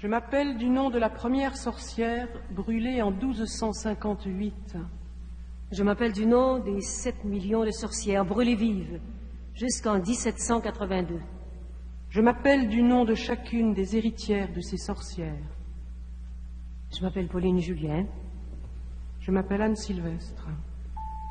Je m'appelle du nom de la première sorcière brûlée en 1258. Je m'appelle du nom des 7 millions de sorcières brûlées vives jusqu'en 1782. Je m'appelle du nom de chacune des héritières de ces sorcières. Je m'appelle Pauline Julien. Je m'appelle Anne Sylvestre.